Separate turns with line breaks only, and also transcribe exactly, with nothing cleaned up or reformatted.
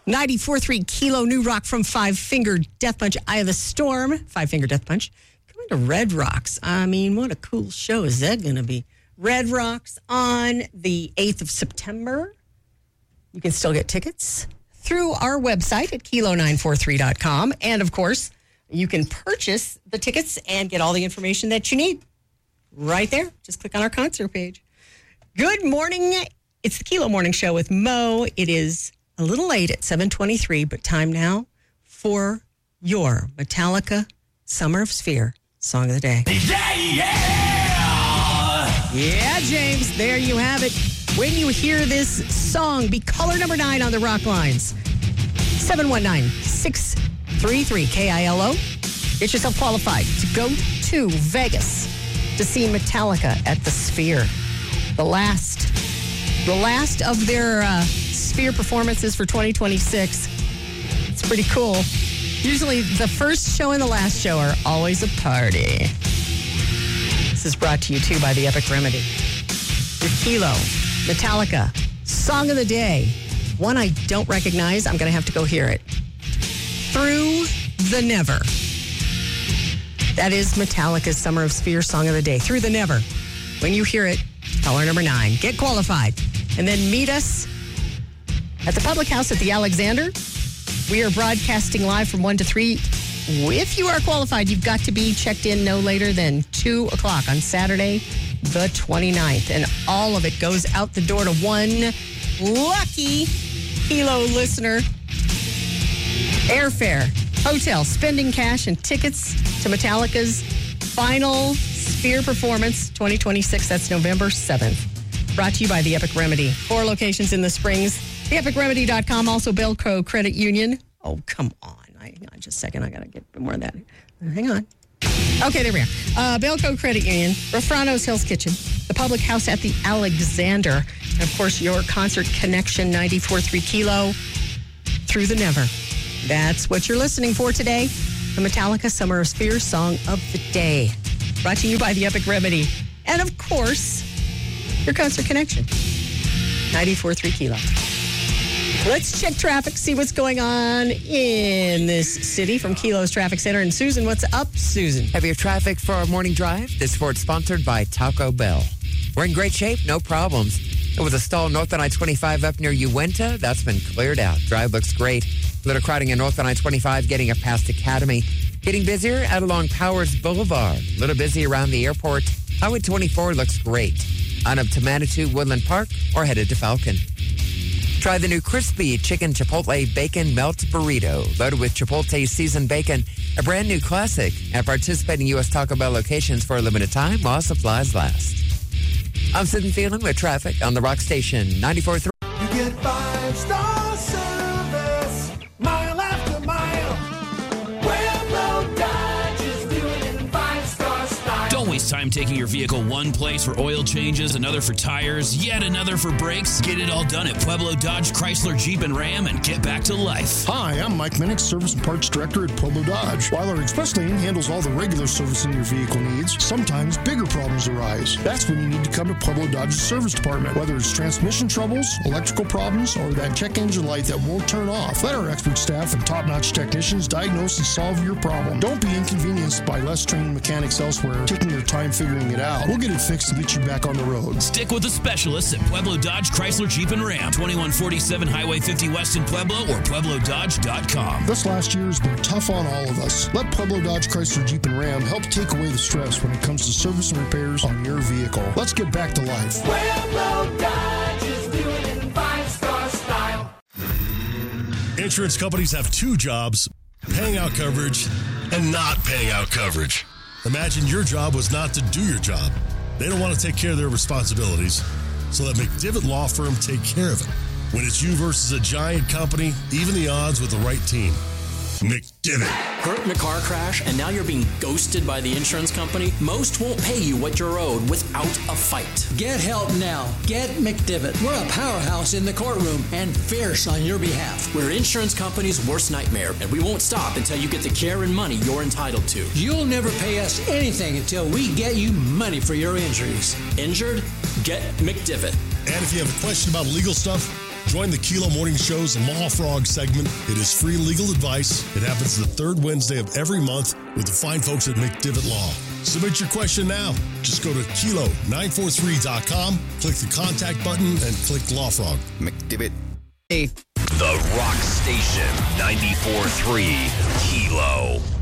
ninety-four point three Kilo New Rock from Five Finger Death Punch, Eye of the Storm. Five Finger Death Punch. Coming to Red Rocks. I mean, what a cool show is that going to be? Red Rocks on the eighth of September. You can still get tickets through our website at kilo nine four three dot com. And, of course, you can purchase the tickets and get all the information that you need right there. Just click on our concert page. Good morning. It's the Kilo Morning Show with Mo. It is a little late at seven twenty-three, but time now for your Metallica Summer of Sphere Song of the Day.
Yeah, yeah!
Yeah, James, there you have it. When you hear this song, be caller number nine on the rock lines. seven one nine, six three three, K I L O. Get yourself qualified to go to Vegas to see Metallica at the Sphere. The last, the last of their uh, Sphere performances for twenty twenty-six. It's pretty cool. Usually the first show and the last show are always a party. This is brought to you, too, by the Epic Remedy. Your Kilo, Metallica, Song of the Day. One I don't recognize. I'm going to have to go hear it. Through the Never. That is Metallica's Summer of Sphere Song of the Day. Through the Never. When you hear it, caller number nine. Get qualified. And then meet us at the Public House at the Alexander. We are broadcasting live from one to three. If you are qualified, you've got to be checked in no later than two o'clock on Saturday, the twenty-ninth. And all of it goes out the door to one lucky Kilo listener. Airfare, hotel, spending cash, and tickets to Metallica's final Sphere performance twenty twenty-six. That's November seventh. Brought to you by the Epic Remedy. Four locations in the Springs. the epic remedy dot com. Also, Belco Credit Union. Oh, come on. Hang on just a second. I got to get more of that. Hang on. Okay, there we are. Uh, Belco Credit Union, Refrano's Hills Kitchen, the Public House at the Alexander, and, of course, your Concert Connection, ninety-four point three Kilo, Through the Never. That's what you're listening for today. The Metallica Summer of Sphere Song of the Day. Brought to you by the Epic Remedy. And, of course, your Concert Connection, ninety-four point three Kilo. Let's check traffic, see what's going on in this city from Kilo's Traffic Center. And Susan, what's up, Susan?
Heavier traffic for our morning drive. This report sponsored by Taco Bell. We're in great shape, no problems. There was a stall north on I twenty-five up near Uinta. That's been cleared out. Drive looks great. A little crowding in north on I twenty-five, getting up past Academy. Getting busier out along Powers Boulevard. A little busy around the airport. Highway twenty-four looks great. On up to Manitou, Woodland Park, or headed to Falcon. Try the new crispy chicken Chipotle bacon melt burrito, loaded with Chipotle seasoned bacon, a brand new classic at participating U S Taco Bell locations for a limited time while supplies last. I'm sitting feeling with traffic on the Rock Station, ninety-four point three.
You get five-star service, mile after mile. Pueblo Dodge is doing it in five-star style.
Don't waste time taking your vehicle one place for oil changes, another for tires, yet another for brakes. Get it all done at Pueblo Dodge, Chrysler, Jeep, and Ram and get back to life.
Hi, I'm Mike Minnick, Service and Parts Director at Pueblo Dodge. While our Express Lane handles all the regular servicing your vehicle needs, sometimes bigger problems arise. That's when you need to come to Pueblo Dodge's service department. Whether it's transmission troubles, electrical problems, or that check engine light that won't turn off, let our expert staff and top-notch technicians diagnose and solve your problem. Don't be inconvenienced by less trained mechanics elsewhere taking their time figuring it out. We'll get it fixed and get you back on the road.
Stick with the specialists at Pueblo Dodge, Chrysler, Jeep, and Ram. twenty-one forty-seven Highway fifty West in Pueblo or pueblo dodge dot com.
This last year has been tough on all of us. Let Pueblo Dodge, Chrysler, Jeep, and Ram help take away the stress when it comes to service and repairs on your vehicle. Let's get back to life.
Pueblo Dodge is doing it in five-star style.
Insurance companies have two jobs, paying out coverage and not paying out coverage. Imagine your job was not to do your job. They don't want to take care of their responsibilities, so let McDivitt Law Firm take care of it. When it's you versus a giant company, even the odds with the right team. McDivitt.
Hurt in a car crash and now you're being ghosted by the insurance company? Most won't pay you what you're owed without a fight.
Get help now. Get McDivitt. We're a powerhouse in the courtroom and fierce on your behalf.
We're insurance company's worst nightmare, and we won't stop until you get the care and money you're entitled to.
You'll never pay us anything until we get you money for your injuries.
Injured? Get McDivitt.
And if you have a question about legal stuff, Join the Kilo Morning Show's Law Frog segment. It is free legal advice. It happens the third Wednesday of every month with the fine folks at McDivitt Law. Submit your question now. Just go to kilo nine four three dot com, click the contact button, and click Law Frog.
McDivitt.
Hey.
The Rock Station ninety-four point three Kilo.